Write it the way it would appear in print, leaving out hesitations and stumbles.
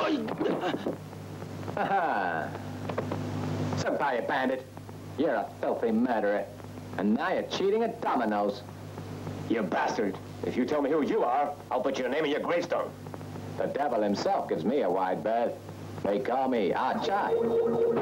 Senpai, you bandit. You're a filthy murderer. And now you're cheating at dominoes. You bastard. If you tell me who you are, I'll put your name in your gravestone. The devil himself gives me a wide berth. They call me Ah Chai.